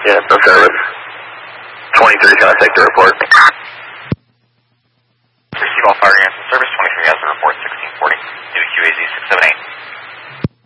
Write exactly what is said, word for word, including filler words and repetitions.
Yeah, no service. twenty-three is going to take the report. Receive all fire units in service. twenty-three has the report sixteen forty. Due to Q A Z six seven eight.